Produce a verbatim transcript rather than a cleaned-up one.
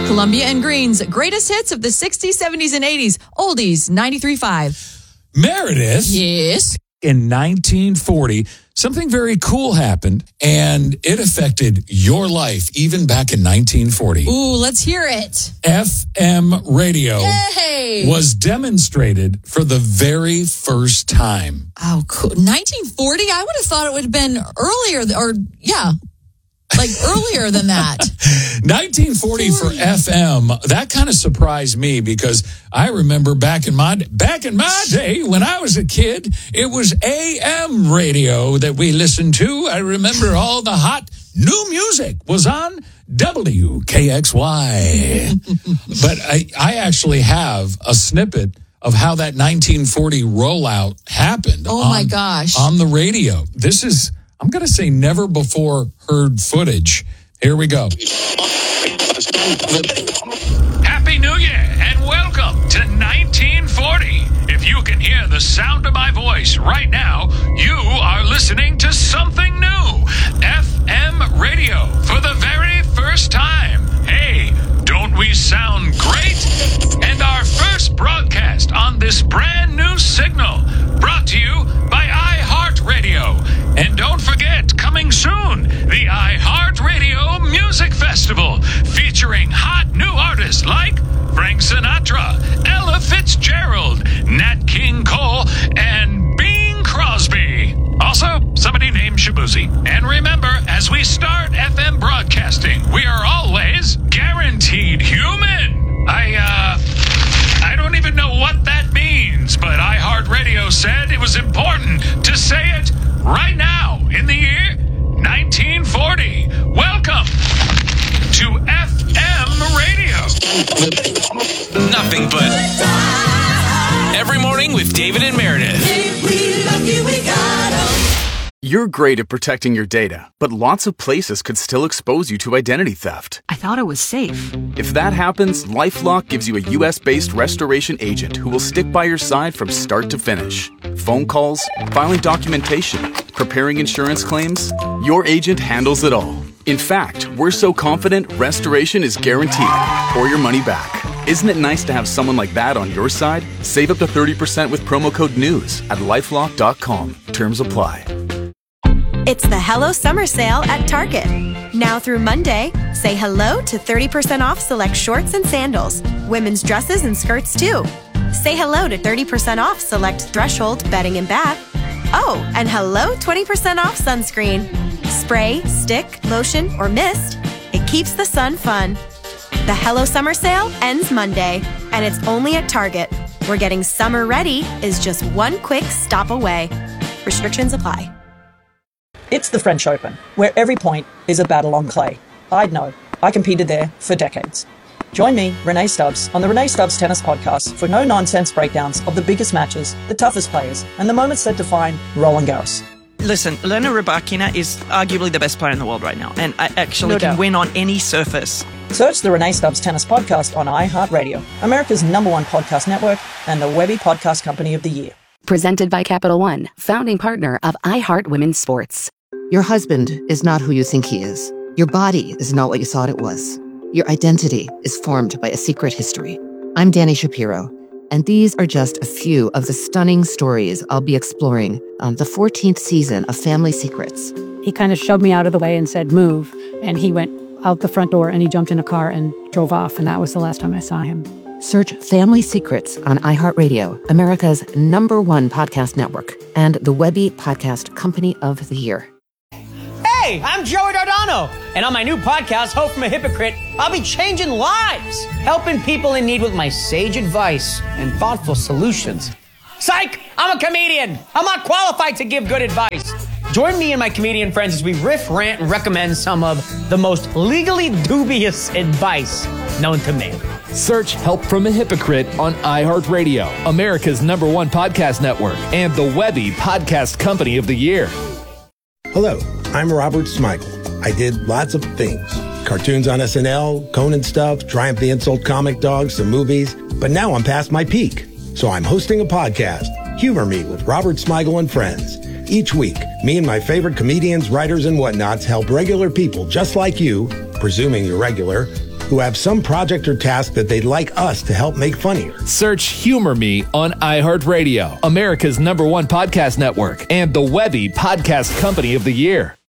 Columbia and Green's greatest hits of the sixties, seventies, and eighties. Oldies, ninety-three point five. Meredith. Yes. In nineteen forty, something very cool happened, and it affected your life even back in nineteen forty. Ooh, let's hear it. F M radio Hey. was demonstrated for the very first time. Oh, cool. nineteen forty? I would have thought it would have been earlier, or, yeah, like earlier than that. nineteen forty for F M. That kind of surprised me because I remember back in my back in my day when I was a kid, it was A M radio that we listened to. I remember all the hot new music was on W K X Y. But I, I actually have a snippet of how that nineteen forty rollout happened. Oh, on, my gosh. On the radio. This is, I'm going to say, never before heard footage. Here we go. Happy New Year and welcome to nineteen forty. If you can hear the sound of my voice right now, you are listening to something new. F M radio for the very first time. Hey, don't we sound great? And our first broadcast on this brand new signal, brought to you by iHeartRadio. And don't forget, coming soon, the iHeartRadio Music Festival, featuring hot new artists like Frank Sinatra, Ella Fitzgerald, Nat King Cole, and Bing Crosby. Also, somebody named Shabuzi. And remember, as we start F M broadcasting, we are always guaranteed human. I, uh, I don't even know what that means, but iHeartRadio said it was important to say it right now in the year nineteen forty. Welcome to F M radio. Nothing but Every Morning with David and Meredith. We love you, we got 'em. You're great at protecting your data, but lots of places could still expose you to identity theft. I thought it was safe. If that happens, LifeLock gives you a U S-based restoration agent who will stick by your side from start to finish. Phone calls, filing documentation, preparing insurance claims, your agent handles it all. In fact, we're so confident restoration is guaranteed or your money back. Isn't it nice to have someone like that on your side? Save up to thirty percent with promo code NEWS at lifelock dot com. Terms apply. It's the Hello Summer Sale at Target. Now through Monday, say hello to thirty percent off select shorts and sandals, women's dresses and skirts too. Say hello to thirty percent off select Threshold bedding and bath. Oh, and hello twenty percent off sunscreen. Spray, stick, lotion, or mist, it keeps the sun fun. The Hello Summer Sale ends Monday, and it's only at Target, where getting summer ready is just one quick stop away. Restrictions apply. It's the French Open, where every point is a battle on clay. I'd know. I competed there for decades. Join me, Renee Stubbs, on the Renee Stubbs Tennis Podcast for no-nonsense breakdowns of the biggest matches, the toughest players, and the moments that define Roland Garros. Listen, Elena Rybakina is arguably the best player in the world right now, and I actually No can doubt. win on any surface. Search the Renee Stubbs Tennis Podcast on iHeartRadio, America's number one podcast network, and the Webby Podcast Company of the Year. Presented by Capital One, founding partner of iHeart Women's Sports. Your husband is not who you think he is. Your body is not what you thought it was. Your identity is formed by a secret history. I'm Danny Shapiro, and these are just a few of the stunning stories I'll be exploring on the fourteenth season of Family Secrets. He kind of shoved me out of the way and said, move. And he went out the front door and he jumped in a car and drove off. And that was the last time I saw him. Search Family Secrets on iHeartRadio, America's number one podcast network, and the Webby Podcast Company of the Year. Hey, I'm Joey Dardano, and on my new podcast, Hope from a Hypocrite, I'll be changing lives, helping people in need with my sage advice and thoughtful solutions. Psych! I'm a comedian. I'm not qualified to give good advice. Join me and my comedian friends as we riff, rant, and recommend some of the most legally dubious advice known to man. Search Help from a Hypocrite on iHeartRadio, America's number one podcast network, and the Webby Podcast Company of the Year. Hello, I'm Robert Smigel. I did lots of things. Cartoons on S N L, Conan stuff, Triumph the Insult comic dogs, some movies. But now I'm past my peak. So I'm hosting a podcast, Humor Me with Robert Smigel and Friends. Each week, me and my favorite comedians, writers, and whatnots help regular people just like you, presuming you're regular, who have some project or task that they'd like us to help make funnier. Search Humor Me on iHeartRadio, America's number one podcast network, and the Webby Podcast Company of the Year.